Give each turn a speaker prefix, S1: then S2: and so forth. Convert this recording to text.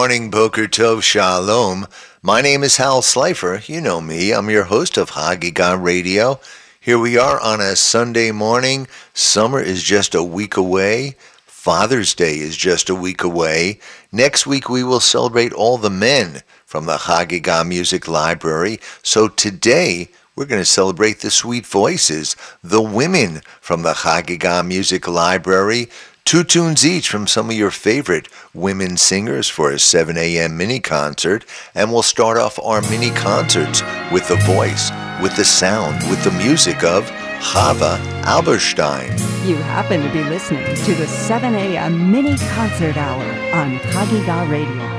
S1: morning, Boker Tov Shalom. My name is Hal Slifer. You know me. I'm your host of Hagigah Radio. Here we are on a Sunday morning. Summer is just a week away. Father's Day is just a week away. Next week we will celebrate all the men from the Hagigah Music Library. So today we're going to celebrate the sweet voices, the women from the Hagigah Music Library. 2 tunes each from some of your favorite women singers for a 7 a.m. mini concert. And we'll start off our mini concerts with the voice, with the sound, with the music of Chava Alberstein.
S2: You happen to be listening to the 7 a.m. mini concert hour on Hagigah Radio.